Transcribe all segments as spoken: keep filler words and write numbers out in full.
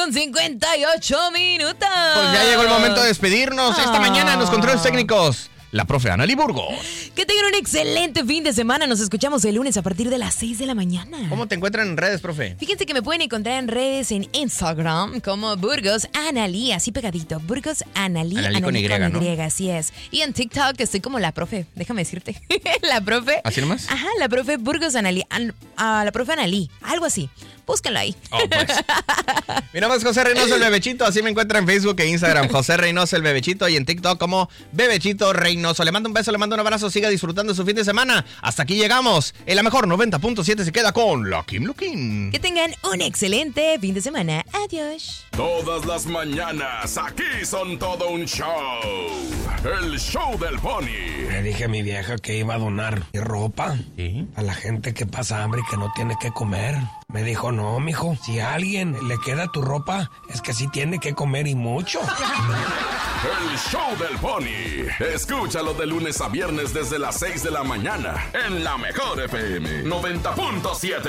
con cincuenta y ocho minutos. Pues ya llegó el momento de despedirnos. Esta Ah. mañana en los controles técnicos, la profe Analí Burgos. Que tengan un excelente fin de semana. Nos escuchamos el lunes a partir de las seis de la mañana. ¿Cómo te encuentran en redes, profe? Fíjense que me pueden encontrar en redes en Instagram como Burgos Analí, así pegadito. Burgos Analí. Analí con Y, ¿no? Y, así es. Y en TikTok estoy como la profe, déjame decirte. La profe. ¿Así nomás? Ajá, la profe Burgos Analí. An- ah, la profe Analí, algo así. Búscalo ahí. Oh, pues. Mi nombre es José Reynoso el Bebechito, así me encuentra en Facebook e Instagram, José Reynoso el Bebechito, y en TikTok como Bebechito Reynoso. Le mando un beso, le mando un abrazo, siga disfrutando su fin de semana. Hasta aquí llegamos. En la mejor noventa punto siete se queda con la Kim Lukin. Que tengan un excelente fin de semana. Adiós. Todas las mañanas aquí son todo un show. El show del Pony. Le dije a mi vieja que iba a donar mi ropa ¿Sí? a la gente que pasa hambre y que no tiene que comer. Me dijo, no, mijo, si a alguien le queda tu ropa, es que sí tiene que comer y mucho. El show del Pony. Escúchalo de lunes a viernes desde las seis de la mañana en la mejor F M noventa punto siete.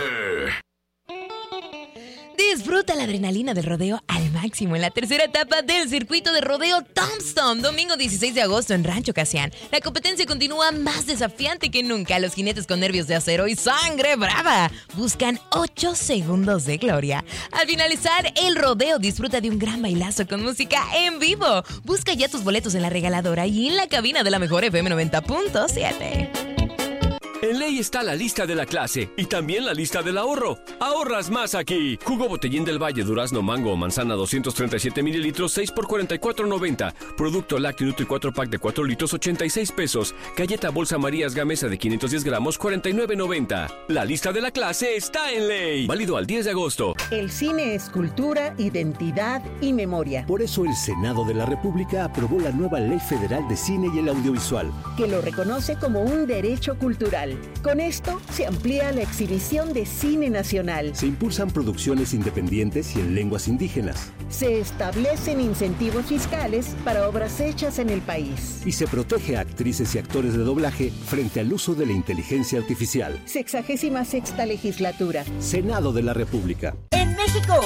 Disfruta la adrenalina del rodeo al máximo en la tercera etapa del circuito de rodeo Tombstone, domingo dieciséis de agosto en Rancho Casián. La competencia continúa más desafiante que nunca. Los jinetes con nervios de acero y sangre brava buscan ocho segundos de gloria. Al finalizar el rodeo, disfruta de un gran bailazo con música en vivo. Busca ya tus boletos en la regaladora y en la cabina de la mejor F M noventa punto siete. En Ley está la lista de la clase y también la lista del ahorro. Ahorras más aquí. Jugo Botellín del Valle, durazno, mango o manzana doscientos treinta y siete mililitros, seis por cuarenta y cuatro noventa. Producto lácteo Nutri cuatro pack de cuatro litros, ochenta y seis pesos. Galleta Bolsa Marías Gamesa de quinientos diez gramos, cuarenta y nueve noventa. La lista de la clase está en Ley. Válido al diez de agosto. El cine es cultura, identidad y memoria. Por eso el Senado de la República aprobó la nueva Ley Federal de Cine y el Audiovisual, Que lo reconoce como un derecho cultural. Con esto se amplía la exhibición de cine nacional. se impulsan producciones independientes y en lenguas indígenas, Se establecen incentivos fiscales para obras hechas en el país. y se protege a actrices y actores de doblaje frente al uso de la inteligencia artificial. Sexagésima sexta legislatura. Senado de la República. En México